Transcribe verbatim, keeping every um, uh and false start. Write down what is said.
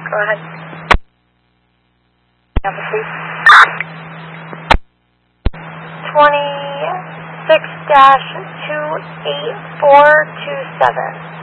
Go ahead. Number please. twenty-six dash two eight four two seven.